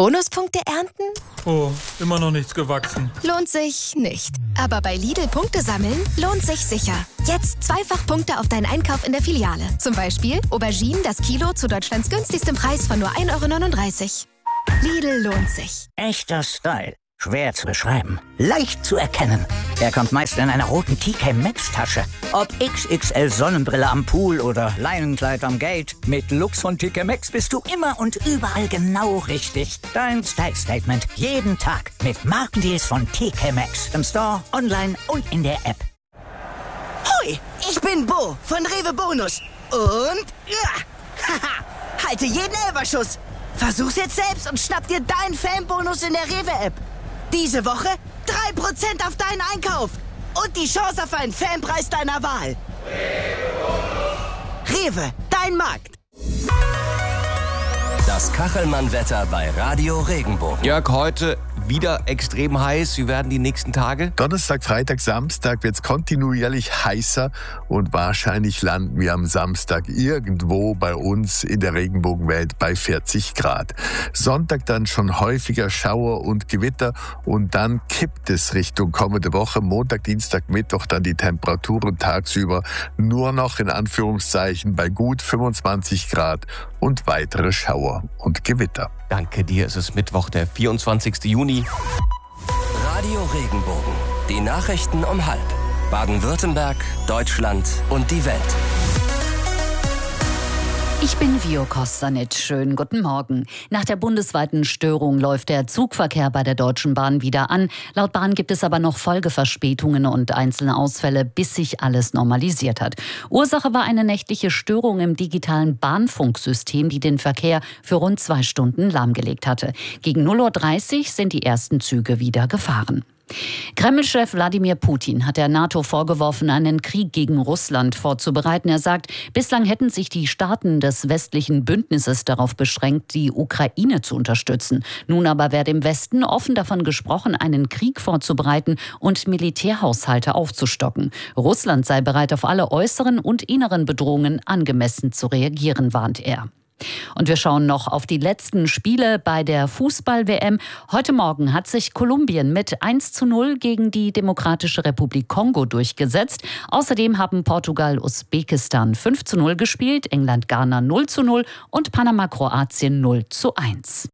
Bonuspunkte ernten? Oh, immer noch nichts gewachsen. Lohnt sich nicht. Aber bei Lidl Punkte sammeln lohnt sich sicher. Jetzt 2-fach Punkte auf deinen Einkauf in der Filiale. Zum Beispiel Auberginen das Kilo zu Deutschlands günstigstem Preis von nur 1,39 €. Lidl lohnt sich. Echter Style. Schwer zu beschreiben. Leicht zu erkennen. Er kommt meist in einer roten TK Maxx Tasche. Ob XXL Sonnenbrille am Pool oder Leinenkleid am Gate. Mit Lux von TK Maxx bist du immer und überall genau richtig. Dein Style Statement. Jeden Tag. Mit Markendeals von TK Maxx. Im Store, online und in der App. Hoi, ich bin Bo von Rewe Bonus. Und haha, halte jeden Elferschuss. Versuch's jetzt selbst und schnapp dir deinen Fanbonus in der Rewe-App. Diese Woche 3% auf deinen Einkauf. Und die Chance auf einen Fanpreis deiner Wahl. Rewe, dein Markt. Das Kachelmann-Wetter bei Radio Regenbogen. Jörg, heute wieder extrem heiß. Wie werden die nächsten Tage? Donnerstag, Freitag, Samstag wird es kontinuierlich heißer und wahrscheinlich landen wir am Samstag irgendwo bei uns in der Regenbogenwelt bei 40 Grad. Sonntag dann schon häufiger Schauer und Gewitter und dann kippt es Richtung kommende Woche. Montag, Dienstag, Mittwoch dann die Temperaturen tagsüber nur noch in Anführungszeichen bei gut 25 Grad und weitere Schauer und Gewitter. Danke dir, es ist Mittwoch, der 24. Juni. Radio Regenbogen. Die Nachrichten um 12:30. Baden-Württemberg, Deutschland und die Welt. Ich bin Vio Kostanic. Schönen guten Morgen. Nach der bundesweiten Störung läuft der Zugverkehr bei der Deutschen Bahn wieder an. Laut Bahn gibt es aber noch Folgeverspätungen und einzelne Ausfälle, bis sich alles normalisiert hat. Ursache war eine nächtliche Störung im digitalen Bahnfunksystem, die den Verkehr für rund 2 Stunden lahmgelegt hatte. Gegen 0:30 Uhr sind die ersten Züge wieder gefahren. Kreml-Chef Wladimir Putin hat der NATO vorgeworfen, einen Krieg gegen Russland vorzubereiten. Er sagt, bislang hätten sich die Staaten des westlichen Bündnisses darauf beschränkt, die Ukraine zu unterstützen. Nun aber werde im Westen offen davon gesprochen, einen Krieg vorzubereiten und Militärhaushalte aufzustocken. Russland sei bereit, auf alle äußeren und inneren Bedrohungen angemessen zu reagieren, warnt er. Und wir schauen noch auf die letzten Spiele bei der Fußball-WM. Heute Morgen hat sich Kolumbien mit 1:0 gegen die Demokratische Republik Kongo durchgesetzt. Außerdem haben Portugal Usbekistan 5:0 gespielt, England Ghana 0:0 und Panama Kroatien 0:1.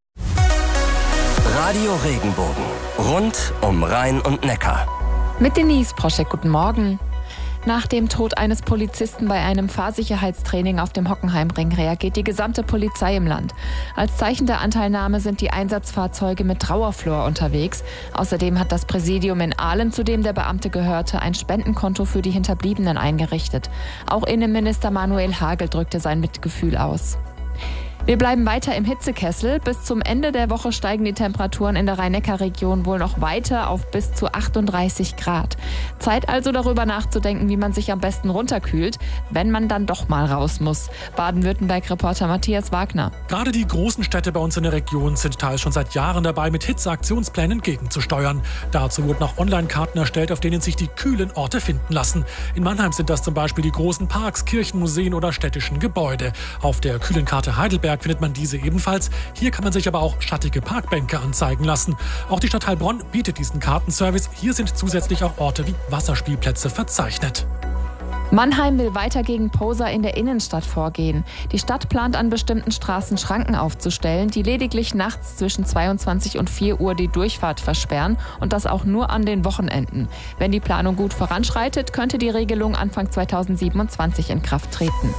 Radio Regenbogen. Rund um Rhein und Neckar. Mit Denise Proschek, guten Morgen. Nach dem Tod eines Polizisten bei einem Fahrsicherheitstraining auf dem Hockenheimring reagiert die gesamte Polizei im Land. Als Zeichen der Anteilnahme sind die Einsatzfahrzeuge mit Trauerflor unterwegs. Außerdem hat das Präsidium in Aalen, zu dem der Beamte gehörte, ein Spendenkonto für die Hinterbliebenen eingerichtet. Auch Innenminister Manuel Hagel drückte sein Mitgefühl aus. Wir bleiben weiter im Hitzekessel. Bis zum Ende der Woche steigen die Temperaturen in der Rhein-Neckar-Region wohl noch weiter auf bis zu 38 Grad. Zeit also darüber nachzudenken, wie man sich am besten runterkühlt, wenn man dann doch mal raus muss. Baden-Württemberg-Reporter Matthias Wagner. Gerade die großen Städte bei uns in der Region sind teils schon seit Jahren dabei, mit Hitzeaktionsplänen gegenzusteuern. Dazu wurden auch Online-Karten erstellt, auf denen sich die kühlen Orte finden lassen. In Mannheim sind das zum Beispiel die großen Parks, Kirchen, Museen oder städtischen Gebäude. Auf der kühlen Karte Heidelberg findet man diese ebenfalls. Hier kann man sich aber auch schattige Parkbänke anzeigen lassen. Auch die Stadt Heilbronn bietet diesen Kartenservice. Hier sind zusätzlich auch Orte wie Wasserspielplätze verzeichnet. Mannheim will weiter gegen Poser in der Innenstadt vorgehen. Die Stadt plant an bestimmten Straßen Schranken aufzustellen, die lediglich nachts zwischen 22 und 4 Uhr die Durchfahrt versperren und das auch nur an den Wochenenden. Wenn die Planung gut voranschreitet, könnte die Regelung Anfang 2027 in Kraft treten.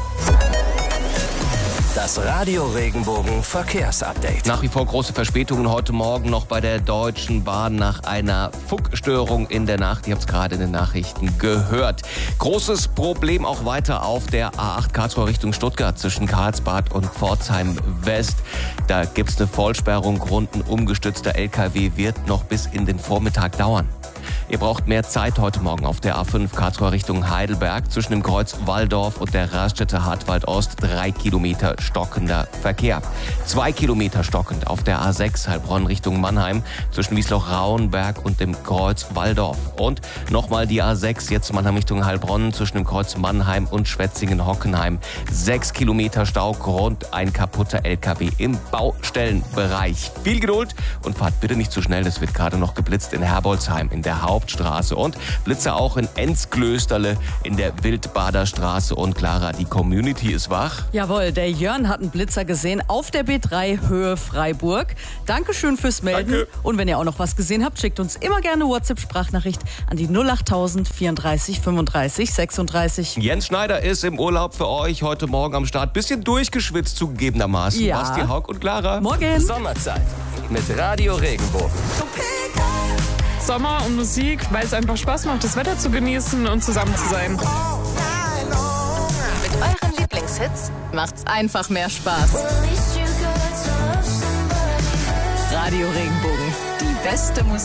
Das Radio Regenbogen Verkehrsupdate. Nach wie vor große Verspätungen heute Morgen noch bei der Deutschen Bahn nach einer Funkstörung in der Nacht. Ihr habt es gerade in den Nachrichten gehört. Großes Problem auch weiter auf der A8 Karlsruhe Richtung Stuttgart zwischen Karlsbad und Pforzheim West. Da gibt es eine Vollsperrung. Rund ein umgestützter LKW wird noch bis in den Vormittag dauern. Ihr braucht mehr Zeit heute Morgen auf der A5 Karlsruhe Richtung Heidelberg. Zwischen dem Kreuz Walldorf und der Raststätte Hartwald Ost 3 Kilometer stockender Verkehr. 2 Kilometer stockend auf der A6 Heilbronn Richtung Mannheim zwischen Wiesloch-Rauenberg und dem Kreuz Walldorf. Und nochmal die A6 jetzt Mannheim Richtung Heilbronn zwischen dem Kreuz Mannheim und Schwetzingen-Hockenheim. 6 Kilometer Stau, Grund ein kaputter LKW im Baustellenbereich. Viel Geduld und fahrt bitte nicht zu schnell. Es wird gerade noch geblitzt in Herbolzheim in der Hauptstraße und Blitze auch in Enzklösterle in der Wildbader Straße. Und Clara, die Community ist wach. Jawohl, der Jörn hat einen Blitzer gesehen auf der B3 Höhe Freiburg. Dankeschön fürs Melden. Danke. Und wenn ihr auch noch was gesehen habt, schickt uns immer gerne WhatsApp-Sprachnachricht an die 08000 34 35 36. Jens Schneider ist im Urlaub für euch heute Morgen am Start. Bisschen durchgeschwitzt zugegebenermaßen. Ja. Basti, Haug und Clara. Morgen. Sommerzeit mit Radio Regenbogen. Sommer und Musik, weil es einfach Spaß macht, das Wetter zu genießen und zusammen zu sein. Mit euren Lieblingshits macht's einfach mehr Spaß. Radio Regenbogen, die beste Musik.